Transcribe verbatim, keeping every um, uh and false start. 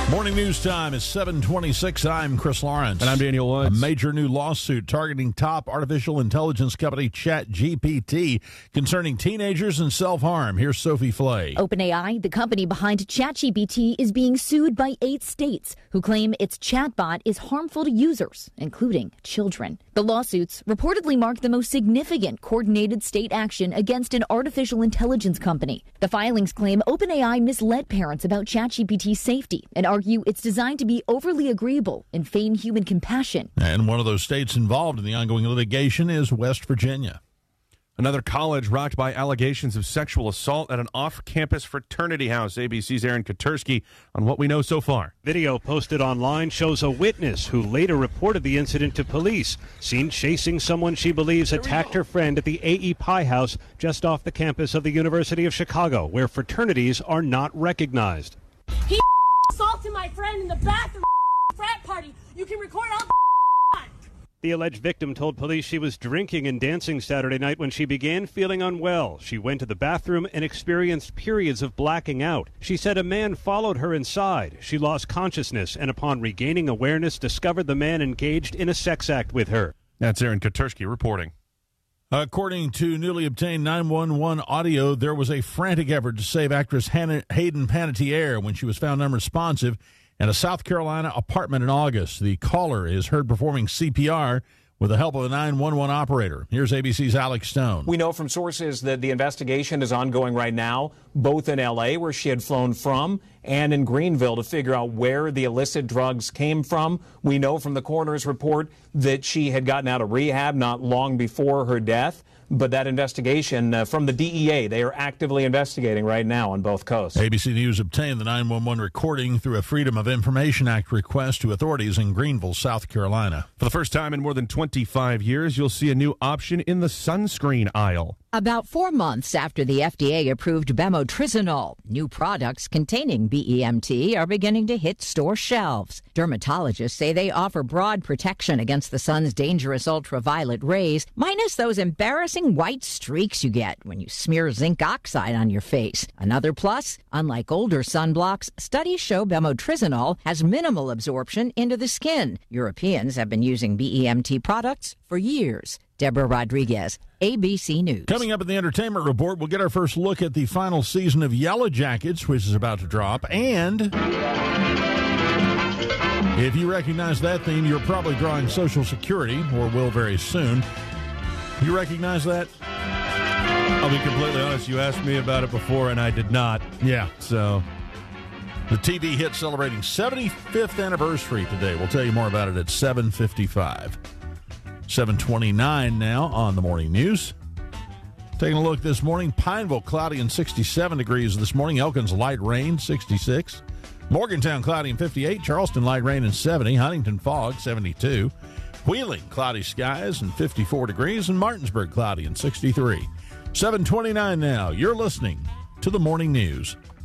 Morning news time is seven twenty-six. I'm Chris Lawrence. And I'm Daniel Woods. A major new lawsuit targeting top artificial intelligence company ChatGPT concerning teenagers and self-harm. Here's Sophie Flay. OpenAI, the company behind ChatGPT, is being sued by eight states who claim its chatbot is harmful to users, including children. The lawsuits reportedly mark the most significant coordinated state action against an artificial intelligence company. The filings claim OpenAI misled parents about ChatGPT's safety and argue it's designed to be overly agreeable and feign human compassion. And one of those states involved in the ongoing litigation is West Virginia. Another college rocked by allegations of sexual assault at an off-campus fraternity house. A B C's Aaron Katersky on what we know so far. Video posted online shows a witness who later reported the incident to police, seen chasing someone she believes attacked her friend at the A E Pie House just off the campus of the University of Chicago, where fraternities are not recognized. He assaulted my friend in the bathroom frat party. You can record all the The alleged victim told police she was drinking and dancing Saturday night when she began feeling unwell. She went to the bathroom and experienced periods of blacking out. She said a man followed her inside. She lost consciousness and upon regaining awareness discovered the man engaged in a sex act with her. That's Aaron Katersky reporting. According to newly obtained nine one one audio, there was a frantic effort to save actress Hannah, Hayden Panettiere when she was found unresponsive in a South Carolina apartment in August. The caller is heard performing C P R with the help of a nine one one operator. Here's A B C's Alex Stone. We know from sources that the investigation is ongoing right now, both in L A, where she had flown from, and in Greenville to figure out where the illicit drugs came from. We know from the coroner's report that she had gotten out of rehab not long before her death. But that investigation uh, from the D E A, they are actively investigating right now on both coasts. A B C News obtained the nine one one recording through a Freedom of Information Act request to authorities in Greenville, South Carolina. For the first time in more than twenty-five years, you'll see a new option in the sunscreen aisle. About four months after the F D A approved bemotrizinol, new products containing B E M T are beginning to hit store shelves. Dermatologists say they offer broad protection against the sun's dangerous ultraviolet rays, minus those embarrassing white streaks you get when you smear zinc oxide on your face. Another plus, unlike older sunblocks, studies show bemotrizinol has minimal absorption into the skin. Europeans have been using B E M T products for years. Deborah Rodriguez, A B C News. Coming up in the entertainment report, we'll get our first look at the final season of Yellow Jackets, which is about to drop. And if you recognize that theme, you're probably drawing Social Security, or will very soon. You recognize that? I'll be completely honest, you asked me about it before, and I did not. Yeah. So the T V hit celebrating seventy-fifth anniversary today. We'll tell you more about it at seven fifty-five. seven twenty-nine now on the morning news. Taking a look this morning, Pineville cloudy and sixty-seven degrees this morning. Elkins light rain, sixty-six. Morgantown cloudy and fifty-eight. Charleston light rain and seventy. Huntington fog, seventy-two. Wheeling cloudy skies and fifty-four degrees. And Martinsburg cloudy and sixty-three. seven twenty-nine now. You're listening to the morning news.